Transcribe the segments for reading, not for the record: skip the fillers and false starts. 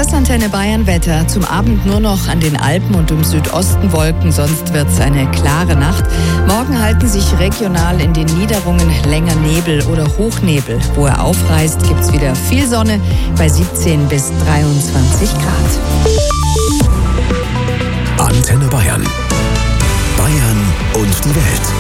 Das Antenne Bayern Wetter. Zum Abend nur noch an den Alpen und im Südosten Wolken, sonst wird es eine klare Nacht. Morgen halten sich regional in den Niederungen länger Nebel oder Hochnebel. Wo er aufreißt, gibt es wieder viel Sonne bei 17 bis 23 Grad. Antenne Bayern. Bayern und die Welt.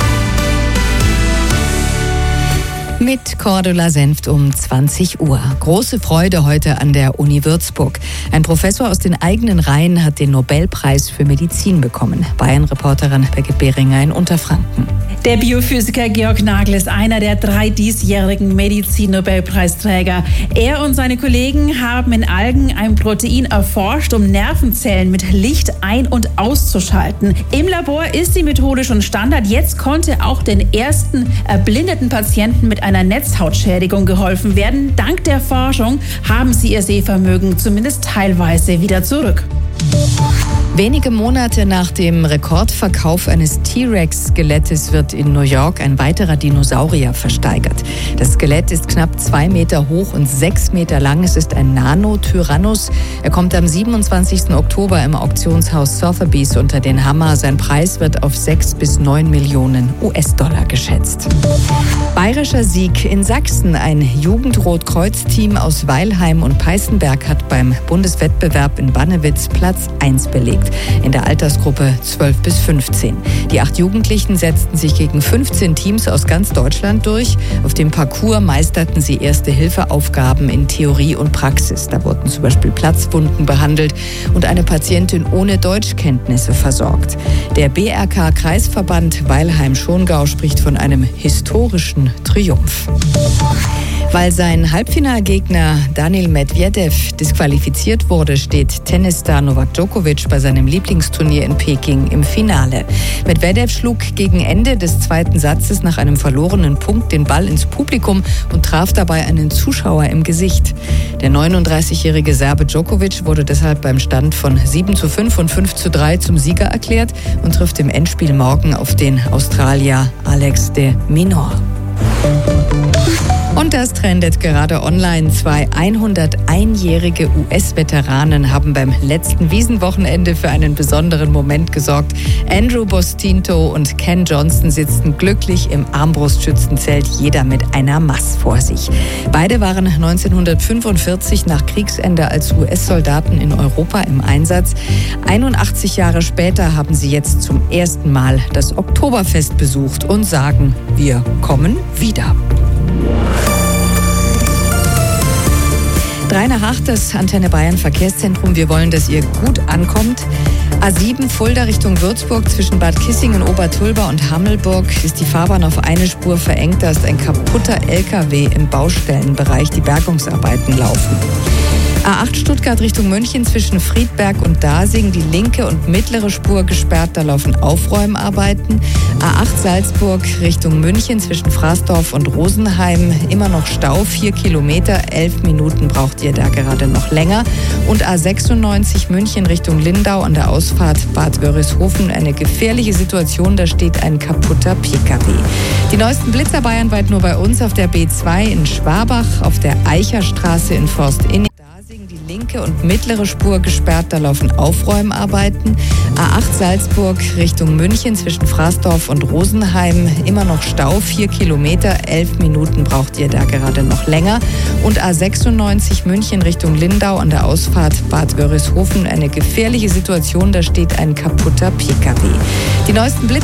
Mit Cordula Senft um 20 Uhr. Große Freude heute an der Uni Würzburg. Ein Professor aus den eigenen Reihen hat den Nobelpreis für Medizin bekommen. Bayern-Reporterin Birgit Behringer in Unterfranken. Der Biophysiker Georg Nagel ist einer der 3 diesjährigen Medizin-Nobelpreisträger. Er und seine Kollegen haben in Algen ein Protein erforscht, um Nervenzellen mit Licht ein- und auszuschalten. Im Labor ist die Methode schon Standard. Jetzt konnte auch den ersten erblindeten Patienten mit einer Netzhautschädigung geholfen werden. Dank der Forschung haben sie ihr Sehvermögen zumindest teilweise wieder zurück. Wenige Monate nach dem Rekordverkauf eines T-Rex-Skelettes wird in New York ein weiterer Dinosaurier versteigert. Das Skelett ist knapp 2 Meter hoch und 6 Meter lang. Es ist ein Nano-Tyrannus. Er kommt am 27. Oktober im Auktionshaus Sotheby's unter den Hammer. Sein Preis wird auf 6 bis 9 Millionen US-Dollar geschätzt. Bayerischer Sieg in Sachsen. Ein Jugend-Rot-Kreuz-Team aus Weilheim und Peißenberg hat beim Bundeswettbewerb in Bannewitz Platz 1 belegt. In der Altersgruppe 12 bis 15. Die 8 Jugendlichen setzten sich gegen 15 Teams aus ganz Deutschland durch. Auf dem Parcours meisterten sie Erste-Hilfe-Aufgaben in Theorie und Praxis. Da wurden zum Beispiel Platzwunden behandelt und eine Patientin ohne Deutschkenntnisse versorgt. Der BRK-Kreisverband Weilheim-Schongau spricht von einem historischen Triumph. Weil sein Halbfinalgegner Daniil Medvedev disqualifiziert wurde, steht Tennisstar Novak Djokovic bei seinem Lieblingsturnier in Peking im Finale. Medvedev schlug gegen Ende des 2. Satzes nach einem verlorenen Punkt den Ball ins Publikum und traf dabei einen Zuschauer im Gesicht. Der 39-jährige Serbe Djokovic wurde deshalb beim Stand von 7:5 und 5:3 zum Sieger erklärt und trifft im Endspiel morgen auf den Australier Alex de Minaur. Und das trendet gerade online. 2 101-jährige US-Veteranen haben beim letzten Wiesenwochenende für einen besonderen Moment gesorgt. Andrew Bostinto und Ken Johnston sitzen glücklich im Armbrustschützenzelt, jeder mit einer Maß vor sich. Beide waren 1945 nach Kriegsende als US-Soldaten in Europa im Einsatz. 81 Jahre später haben sie jetzt zum ersten Mal das Oktoberfest besucht und sagen, wir kommen wieder. 3:08, das Antenne Bayern Verkehrszentrum. Wir wollen, dass ihr gut ankommt. A7 Fulda Richtung Würzburg zwischen Bad Kissingen, Obertulba und Hammelburg ist die Fahrbahn auf eine Spur verengt. Da ist ein kaputter LKW im Baustellenbereich. Die Bergungsarbeiten laufen. A8 Stuttgart Richtung München zwischen Friedberg und Dasing, die linke und mittlere Spur gesperrt, da laufen Aufräumarbeiten. A8 Salzburg Richtung München zwischen Fraßdorf und Rosenheim, immer noch Stau, 4 Kilometer, 11 Minuten braucht ihr da gerade noch länger. Und A96 München Richtung Lindau an der Ausfahrt Bad Wörishofen, eine gefährliche Situation, da steht ein kaputter Pkw. Die neuesten Blitzer bayernweit nur bei uns auf der B2 in Schwabach, auf der Eicherstraße in Forst-Inning. Die linke und mittlere Spur gesperrt, da laufen Aufräumarbeiten. A8 Salzburg Richtung München zwischen Fraßdorf und Rosenheim, immer noch Stau, 4 Kilometer, 11 Minuten braucht ihr da gerade noch länger. Und A96 München Richtung Lindau an der Ausfahrt Bad Wörishofen, eine gefährliche Situation, da steht ein kaputter Pkw. Die neuesten Blitzer